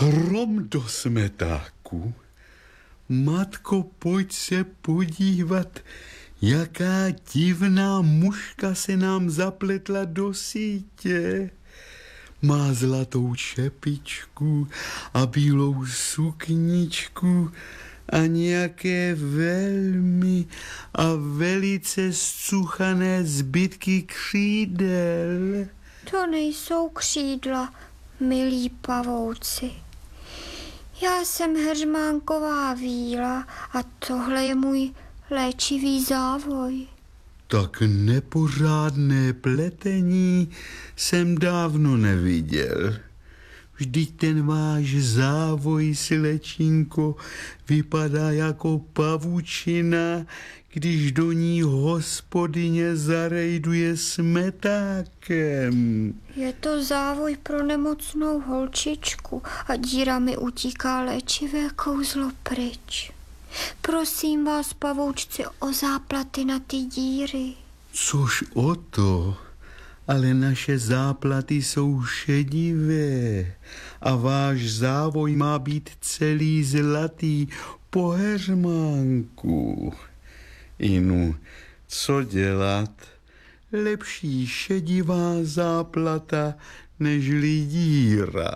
Hrom do smetáku. Matko, pojď se podívat, jaká divná muška se nám zapletla do sítě. Má zlatou čepičku a bílou sukničku a nějaké velmi a velice zcuchané zbytky křídel. To nejsou křídla, milí pavouci. Já jsem Heřmánková víla a tohle je můj léčivý závoj. Tak nepořádné pletení jsem dávno neviděl. Vždyť ten váš závoj, slečinko, vypadá jako pavučina, když do ní hospodyně zarejduje smetákem. Je to závoj pro nemocnou holčičku a díra mi utíká léčivé kouzlo pryč. Prosím vás, pavoučci, o záplaty na ty díry. Což o to, ale naše záplaty jsou šedivé a váš závoj má být celý zlatý po Heřmánku. Inu, co dělat? Lepší šedivá záplata nežli díra.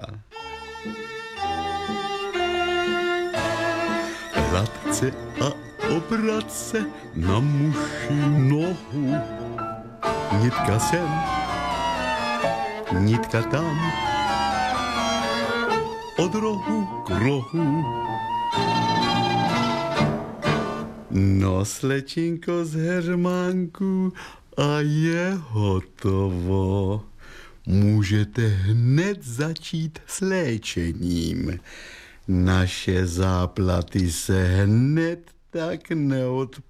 Hladce a obratce na muši nohu. Nitka sem, nitka tam, od rohu k rohu. No, slečinko z Heřmánku, a je hotovo. Můžete hned začít s léčením. Naše záplaty se hned tak neodplatí.